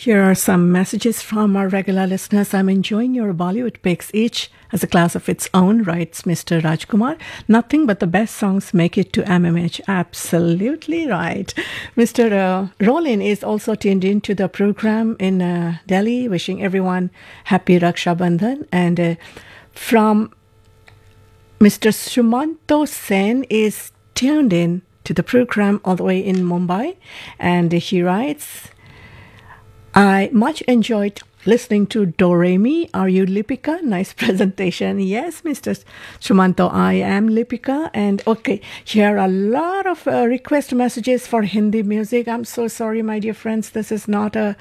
Here are some messages from our regular listeners. I'm enjoying your Bollywood picks. Each has a class of its own, writes Mr. Rajkumar. Nothing but the best songs make it to MMH. Absolutely right. Mr. Rolin is also tuned into the program in Delhi, wishing everyone happy Raksha Bandhan. And from Mr. Sumanto Sen is tuned in to the program all the way in Mumbai. And he writes, I much enjoyed listening to Do Re Mi. Are you Lipika? Nice presentation. Yes, Mr. Sumanto, I am Lipika. And okay, here are a lot of request messages for Hindi music. I'm so sorry, my dear friends. This is not a